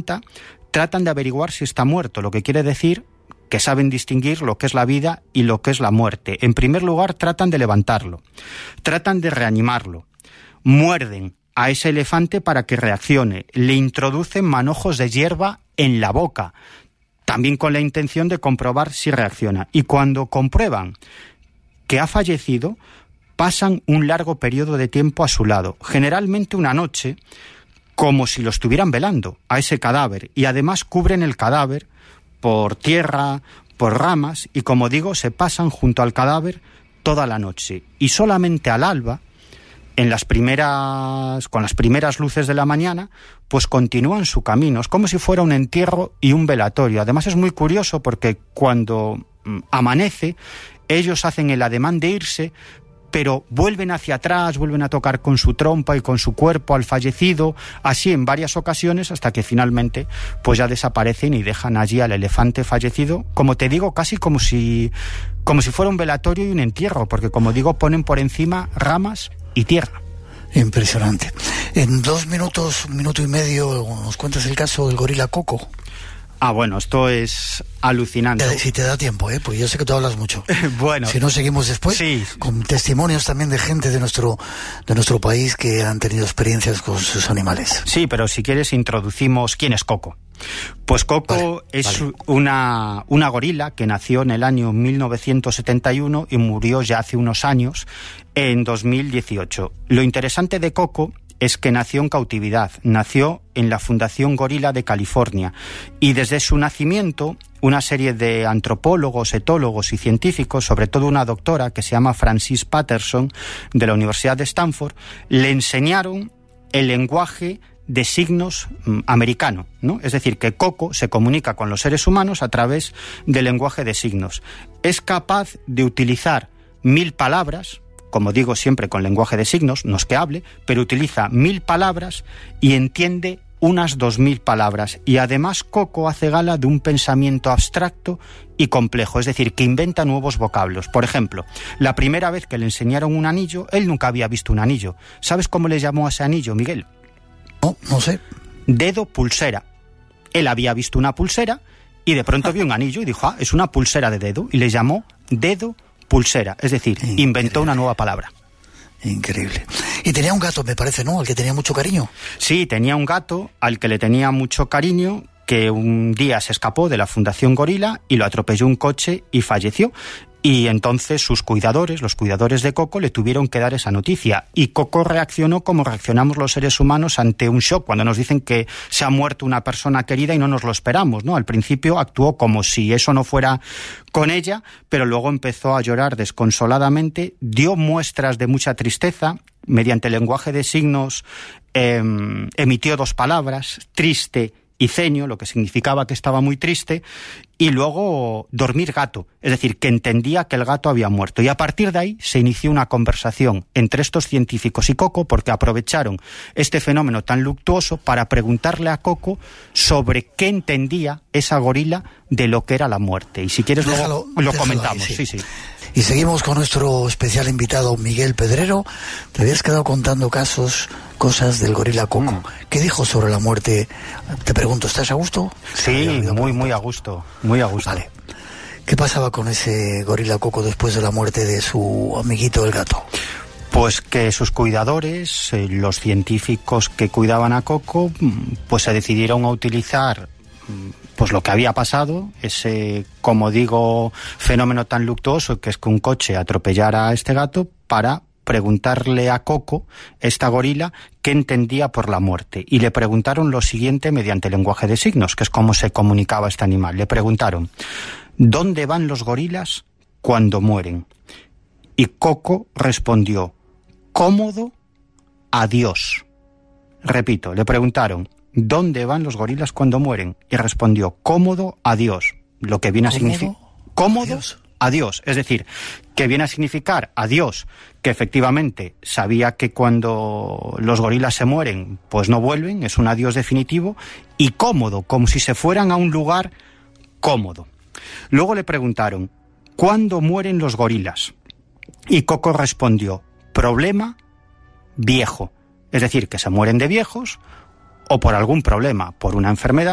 levanta, tratan de averiguar si está muerto, lo que quiere decir que saben distinguir lo que es la vida y lo que es la muerte. En primer lugar, tratan de levantarlo, tratan de reanimarlo, muerden a ese elefante para que reaccione, le introducen manojos de hierba en la boca, también con la intención de comprobar si reacciona. Y cuando comprueban que ha fallecido, pasan un largo periodo de tiempo a su lado, generalmente una noche, como si lo estuvieran velando a ese cadáver, y además cubren el cadáver por tierra, por ramas, y como digo, se pasan junto al cadáver toda la noche. Y solamente al alba, con las primeras luces de la mañana, pues continúan su camino. Es como si fuera un entierro y un velatorio. Además es muy curioso porque cuando amanece, ellos hacen el ademán de irse, pero vuelven hacia atrás, vuelven a tocar con su trompa y con su cuerpo al fallecido, así en varias ocasiones, hasta que finalmente pues ya desaparecen y dejan allí al elefante fallecido, como te digo, casi como si fuera un velatorio y un entierro, porque como digo, ponen por encima ramas y tierra. Impresionante. En 2 minutos, 1 minuto y medio, nos cuentas el caso del gorila Coco. Bueno, esto es alucinante. Si te da tiempo, pues yo sé que tú hablas mucho. Bueno. Si no, seguimos después, sí, con testimonios también de gente de nuestro país que han tenido experiencias con sus animales. Sí, pero si quieres introducimos quién es Coco. Pues Coco es una gorila que nació en el año 1971 y murió ya hace unos años, en 2018. Lo interesante de Coco es que nació en cautividad, nació en la Fundación Gorila de California, y desde su nacimiento una serie de antropólogos, etólogos y científicos, sobre todo una doctora que se llama Frances Patterson de la Universidad de Stanford, le enseñaron el lenguaje de signos americano, ¿no? Es decir, que Coco se comunica con los seres humanos a través del lenguaje de signos. Es capaz de utilizar 1000 palabras, como digo siempre con lenguaje de signos, no es que hable, pero utiliza 1000 palabras y entiende unas 2000 palabras. Y además Coco hace gala de un pensamiento abstracto y complejo, es decir, que inventa nuevos vocablos. Por ejemplo, la primera vez que le enseñaron un anillo, él nunca había visto un anillo. ¿Sabes cómo le llamó a ese anillo, Miguel? No sé. Dedo pulsera. Él había visto una pulsera y de pronto vio un anillo y dijo, es una pulsera de dedo, y le llamó dedo pulsera, es decir, inventó una nueva palabra. Increíble. Y tenía un gato, me parece, ¿no? Al que tenía mucho cariño. Sí, tenía un gato al que le tenía mucho cariño, que un día se escapó de la Fundación Gorila y lo atropelló un coche y falleció. Y entonces sus cuidadores, los cuidadores de Coco, le tuvieron que dar esa noticia. Y Coco reaccionó como reaccionamos los seres humanos ante un shock, cuando nos dicen que se ha muerto una persona querida y no nos lo esperamos, ¿no? Al principio actuó como si eso no fuera con ella, pero luego empezó a llorar desconsoladamente, dio muestras de mucha tristeza, mediante el lenguaje de signos emitió 2 palabras, triste y ceño, lo que significaba que estaba muy triste, y luego dormir gato, es decir, que entendía que el gato había muerto. Y a partir de ahí se inició una conversación entre estos científicos y Coco, porque aprovecharon este fenómeno tan luctuoso para preguntarle a Coco sobre qué entendía esa gorila de lo que era la muerte. Y si quieres luego lo comentamos. Ahí, sí. Y seguimos con nuestro especial invitado Miguel Pedrero. Te habías quedado contando cosas del gorila Coco. ¿Qué dijo sobre la muerte? Te pregunto, ¿estás a gusto? Sí, muy a gusto, muy a gusto. Vale. ¿Qué pasaba con ese gorila Coco después de la muerte de su amiguito el gato? Pues que sus cuidadores, los científicos que cuidaban a Coco, pues se decidieron a utilizar pues lo que había pasado, ese, como digo, fenómeno tan luctuoso que es que un coche atropellara a este gato, para preguntarle a Coco, esta gorila, qué entendía por la muerte. Y le preguntaron lo siguiente mediante el lenguaje de signos, que es como se comunicaba este animal. Le preguntaron, ¿dónde van los gorilas cuando mueren? Y Coco respondió, cómodo, adiós. Repito, le preguntaron, ¿dónde van los gorilas cuando mueren? Y respondió, cómodo, adiós. Lo que viene a significar... Cómodo, adiós. Es decir, que viene a significar adiós, que efectivamente sabía que cuando los gorilas se mueren, pues no vuelven, es un adiós definitivo, y cómodo, como si se fueran a un lugar cómodo. Luego le preguntaron, ¿cuándo mueren los gorilas? Y Coco respondió, problema viejo. Es decir, que se mueren de viejos o por algún problema, por una enfermedad,